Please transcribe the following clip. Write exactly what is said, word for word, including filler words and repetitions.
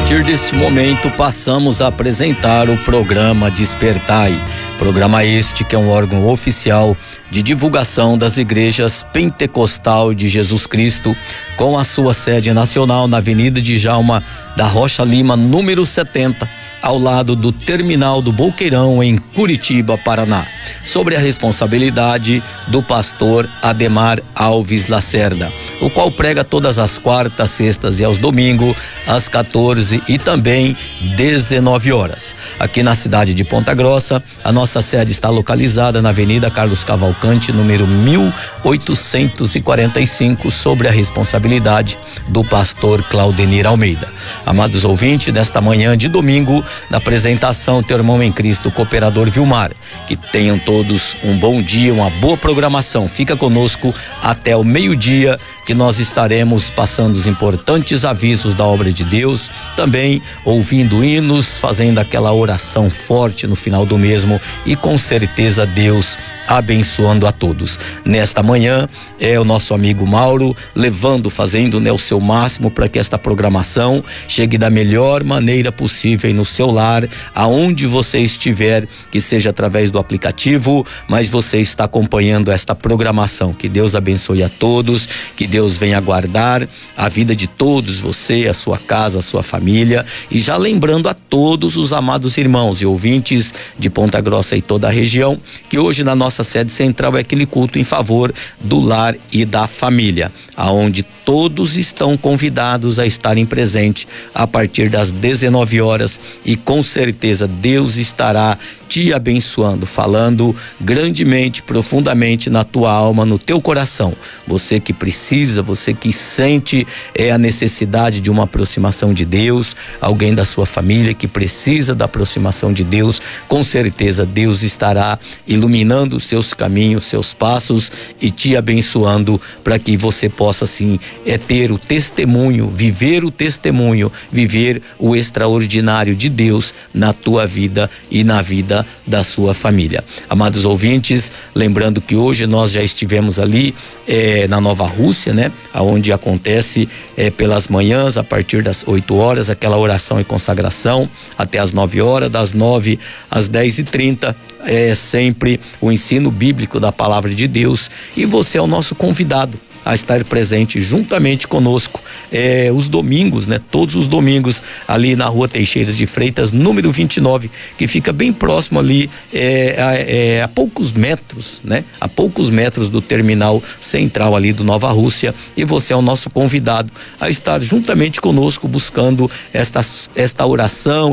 partir deste momento, passamos a apresentar o programa Despertai. Programa este que é um órgão oficial de divulgação das igrejas Pentecostal de Jesus Cristo, com a sua sede nacional na Avenida Djalma da Rocha Lima, número setenta, ao lado do terminal do Boqueirão, em Curitiba, Paraná, sobre a responsabilidade do pastor Ademar Alves Lacerda, o qual prega todas as quartas, sextas e aos domingos, às quatorze e também dezenove horas. Aqui na cidade de Ponta Grossa, a nossa sede está localizada na Avenida Carlos Cavalcante, número mil oitocentos e quarenta e cinco, sobre a responsabilidade do pastor Claudenir Almeida. Amados ouvintes, nesta manhã de domingo, na apresentação, teu irmão em Cristo, cooperador Vilmar. Que tenham todos um bom dia, uma boa programação. Fica conosco até o meio-dia, que nós estaremos passando os importantes avisos da obra de Deus, também ouvindo hinos, fazendo aquela oração forte no final do mesmo, e com certeza Deus abençoando a todos. Nesta manhã é o nosso amigo Mauro levando, fazendo, né, o seu máximo para que esta programação chegue da melhor maneira possível no seu lar, aonde você estiver, que seja através do aplicativo, mas você está acompanhando esta programação. Que Deus abençoe a todos, que Deus venha guardar a vida de todos, você, a sua casa, a sua família, e já lembrando a todos os amados irmãos e ouvintes de Ponta Grossa e toda a região, que hoje na nossa Nossa sede central é aquele culto em favor do lar e da família, aonde todos estão convidados a estarem presentes a partir das dezenove horas, e com certeza Deus estará te abençoando, falando grandemente, profundamente na tua alma, no teu coração. Você que precisa, você que sente é, a necessidade de uma aproximação de Deus, alguém da sua família que precisa da aproximação de Deus, com certeza Deus estará iluminando os seus caminhos, seus passos, e te abençoando para que você possa assim é ter o testemunho, viver o testemunho, viver o extraordinário de Deus na tua vida e na vida da sua família. Amados ouvintes, lembrando que hoje nós já estivemos ali é, na Nova Rússia, né? Aonde acontece é, pelas manhãs, a partir das oito horas, aquela oração e consagração até as nove horas, das nove às dez e trinta, é sempre o ensino bíblico da palavra de Deus, e você é o nosso convidado a estar presente juntamente conosco é, os domingos, né? Todos os domingos ali na Rua Teixeiras de Freitas, número vinte e nove, que fica bem próximo ali, é, é, a poucos metros, né? A poucos metros do terminal central ali do Nova Rússia, e você é o nosso convidado a estar juntamente conosco buscando esta, esta oração,